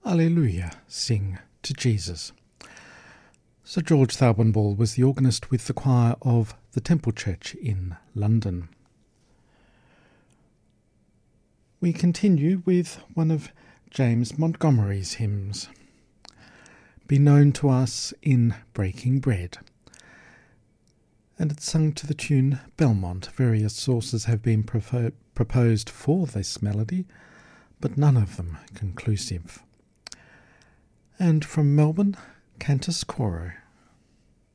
Alleluia, sing to Jesus. Sir George Thalbenball was the organist with the choir of the Temple Church in London. We continue with one of James Montgomery's hymns, Be Known to Us in Breaking Bread. And it's sung to the tune Belmont. Various sources have been proposed for this melody, but none of them conclusive. And from Melbourne, Cantus Coro.